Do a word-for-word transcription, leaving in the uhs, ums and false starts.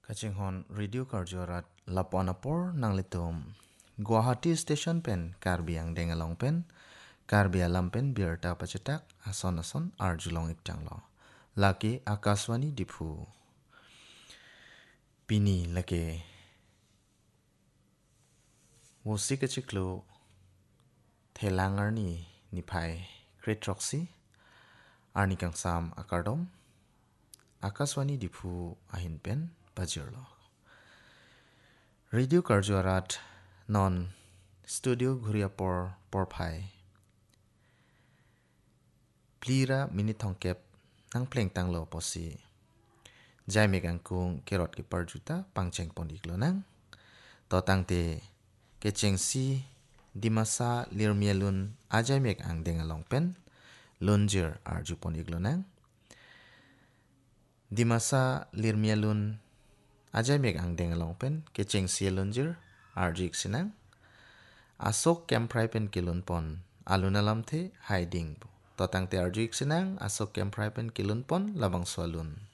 Kaching hon radio karjorat laponapor nang litom Guwahati station pen karbiang dengalong pen karbia lampen birta pacetak ason ason arjulong ikjanglo laki akaswani diphu pini lake wosi kachiklo thelangar ni nipai kretroksi arni kangsam akardom akaswani diphu ahin pen bajirlo radio karjorat non studio Ghuriapor porphai plira mini thongkep nang pleng tanglo posi jai megang kung kerot ki parjuta pangcheng pondiklo nang to tangte kechengsi dimasa lirmialun ajai meg ang dengalong pen lunjir arju pondiklo nang dimasa lirmialun ajai meg ang dengalong pen kechengsi lunjir arjik sinang asok kemprai pen kilun pon alunalam the hiding to tangte arjik sinang asok kemprai pen kilun pon labang swalun